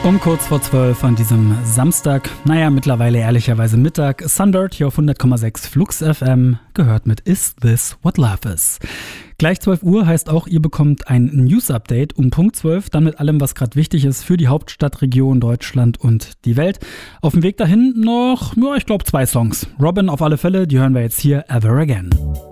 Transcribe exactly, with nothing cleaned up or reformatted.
Um kurz vor zwölf an diesem Samstag, naja, mittlerweile ehrlicherweise Mittag, Thundered hier auf hundert Komma sechs Flux F M, gehört mit Is This What Love Is. Gleich zwölf Uhr heißt auch, ihr bekommt ein News-Update um Punkt zwölf, dann mit allem, was gerade wichtig ist für die Hauptstadtregion, Deutschland und die Welt. Auf dem Weg dahin noch, ja, ich glaube, zwei Songs. Robin auf alle Fälle, die hören wir jetzt hier, Ever Again.